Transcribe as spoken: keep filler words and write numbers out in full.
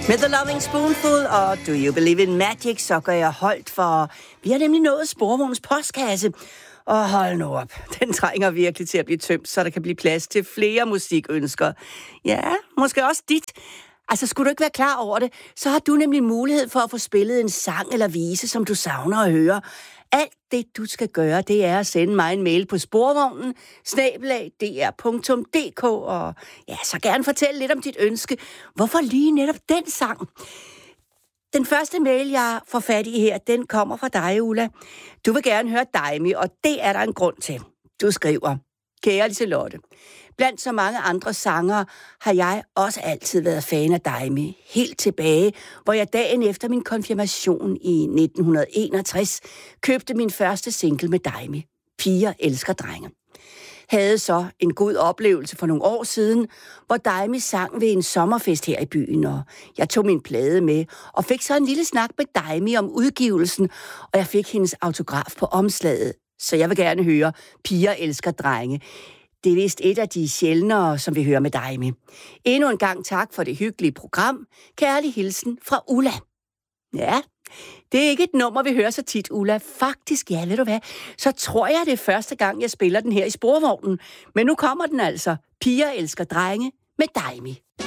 Med The Loving Spoonful og Do You Believe in Magic, så gør jeg holdt for... Vi har nemlig nået Sporvognens postkasse. Og hold nu op, den trænger virkelig til at blive tømt, så der kan blive plads til flere musikønsker. Ja, måske også dit. Altså, skulle du ikke være klar over det, så har du nemlig mulighed for at få spillet en sang eller vise, som du savner at høre. Alt det, du skal gøre, det er at sende mig en mail på sporvognen, snabel-a d r punktum d k, og ja, så gerne fortælle lidt om dit ønske. Hvorfor lige netop den sang? Den første mail, jeg får fat i her, den kommer fra dig, Ulla. Du vil gerne høre Daimi, og det er der en grund til. Du skriver: Kære Liselotte, blandt så mange andre sangere har jeg også altid været fan af Daimi. Helt tilbage, hvor jeg dagen efter min konfirmation i nitten enogtres købte min første single med Daimi, Piger elsker drenge. Havde så en god oplevelse for nogle år siden, hvor Daimi sang ved en sommerfest her i byen, og jeg tog min plade med og fik så en lille snak med Daimi om udgivelsen, og jeg fik hendes autograf på omslaget. Så jeg vil gerne høre Piger elsker drenge. Det er vist et af de sjældnere, som vi hører med Daimi. Endnu en gang tak for det hyggelige program. Kærlig hilsen fra Ulla. Ja, det er ikke et nummer, vi hører så tit, Ulla. Faktisk, ja, ved du hvad, så tror jeg, det er første gang, jeg spiller den her i sporvognen. Men nu kommer den altså. Piger elsker drenge med Daimi.